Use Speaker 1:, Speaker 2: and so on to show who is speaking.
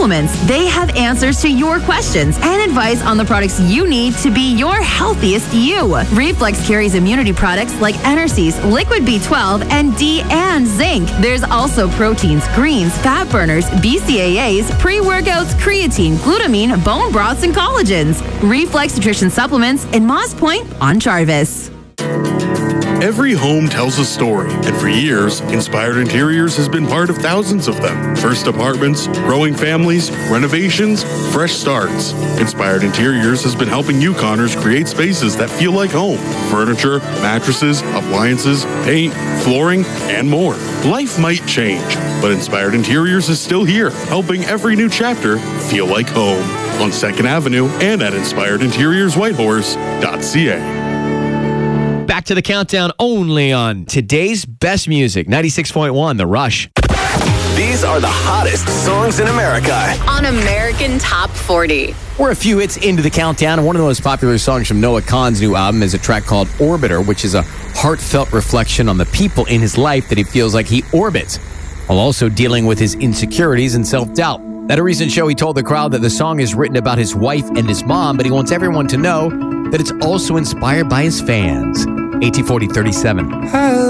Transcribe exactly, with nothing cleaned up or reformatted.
Speaker 1: Supplements. They have answers to your questions and advice on the products you need to be your healthiest you. Reflex carries immunity products like Enercease, Liquid B twelve, and D and zinc. There's also proteins, greens, fat burners, B C A As, pre-workouts, creatine, glutamine, bone broths, and collagens. Reflex Nutrition Supplements in Moss Point on Jarvis.
Speaker 2: Every home tells a story, and for years, Inspired Interiors has been part of thousands of them. First apartments, growing families, renovations, fresh starts. Inspired Interiors has been helping Yukoners create spaces that feel like home. Furniture, mattresses, appliances, paint, flooring, and more. Life might change, but Inspired Interiors is still here, helping every new chapter feel like home. On second Avenue and at inspired interiors whitehorse dot c a.
Speaker 3: Back to the countdown only on today's best music, ninety-six point one, The Rush.
Speaker 4: These are the hottest songs in America
Speaker 5: on American Top forty.
Speaker 3: We're a few hits into the countdown, and one of the most popular songs from Noah Kahan's new album is a track called Orbiter, which is a heartfelt reflection on the people in his life that he feels like he orbits, while also dealing with his insecurities and self-doubt. At a recent show, he told the crowd that the song is written about his wife and his mom, but he wants everyone to know that it's also inspired by his fans. eighteen forty thirty-seven.